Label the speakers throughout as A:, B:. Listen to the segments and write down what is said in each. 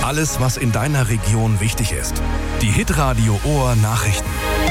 A: Alles, was in deiner Region wichtig ist. Die Hitradio Ohr Nachrichten.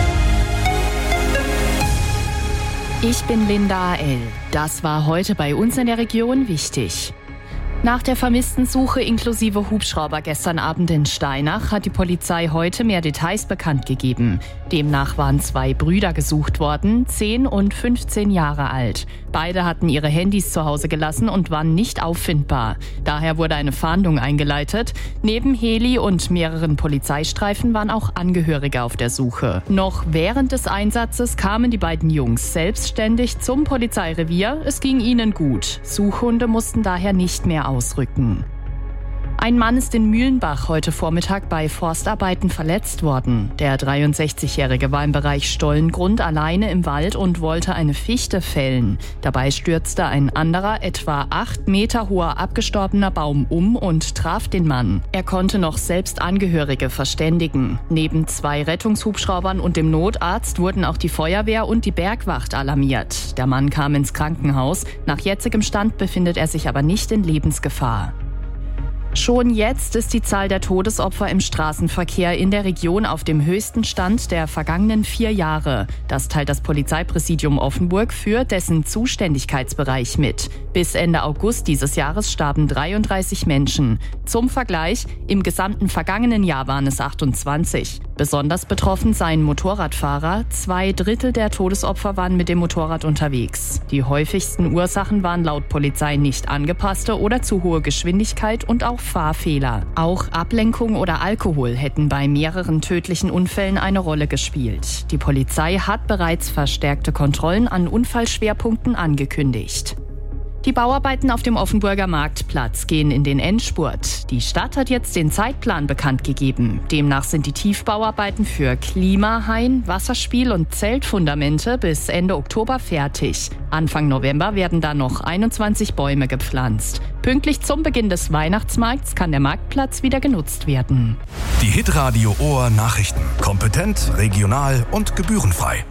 B: Ich bin Linda A.L. Das war heute bei uns in der Region wichtig. Nach der vermissten Suche inklusive Hubschrauber gestern Abend in Steinach hat die Polizei heute mehr Details bekannt gegeben. Demnach waren 2 Brüder gesucht worden, 10 und 15 Jahre alt. Beide hatten ihre Handys zu Hause gelassen und waren nicht auffindbar. Daher wurde eine Fahndung eingeleitet. Neben Heli und mehreren Polizeistreifen waren auch Angehörige auf der Suche. Noch während des Einsatzes kamen die beiden Jungs selbstständig zum Polizeirevier. Es ging ihnen gut. Suchhunde mussten daher nicht mehr ausrücken. Ein Mann ist in Mühlenbach heute Vormittag bei Forstarbeiten verletzt worden. Der 63-Jährige war im Bereich Stollengrund alleine im Wald und wollte eine Fichte fällen. Dabei stürzte ein anderer, etwa 8 Meter hoher abgestorbener Baum um und traf den Mann. Er konnte noch selbst Angehörige verständigen. Neben 2 Rettungshubschraubern und dem Notarzt wurden auch die Feuerwehr und die Bergwacht alarmiert. Der Mann kam ins Krankenhaus. Nach jetzigem Stand befindet er sich aber nicht in Lebensgefahr. Schon jetzt ist die Zahl der Todesopfer im Straßenverkehr in der Region auf dem höchsten Stand der vergangenen 4 Jahre. Das teilt das Polizeipräsidium Offenburg für dessen Zuständigkeitsbereich mit. Bis Ende August dieses Jahres starben 33 Menschen. Zum Vergleich, im gesamten vergangenen Jahr waren es 28. Besonders betroffen seien Motorradfahrer. 2/3 der Todesopfer waren mit dem Motorrad unterwegs. Die häufigsten Ursachen waren laut Polizei nicht angepasste oder zu hohe Geschwindigkeit und auch Fahrfehler. Auch Ablenkung oder Alkohol hätten bei mehreren tödlichen Unfällen eine Rolle gespielt. Die Polizei hat bereits verstärkte Kontrollen an Unfallschwerpunkten angekündigt. Die Bauarbeiten auf dem Offenburger Marktplatz gehen in den Endspurt. Die Stadt hat jetzt den Zeitplan bekannt gegeben. Demnach sind die Tiefbauarbeiten für Klimahain, Wasserspiel- und Zeltfundamente bis Ende Oktober fertig. Anfang November werden dann noch 21 Bäume gepflanzt. Pünktlich zum Beginn des Weihnachtsmarkts kann der Marktplatz wieder genutzt werden.
A: Die Hitradio Ohr Nachrichten. Kompetent, regional und gebührenfrei.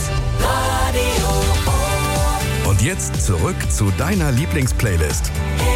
A: Und jetzt zurück zu deiner Lieblingsplaylist.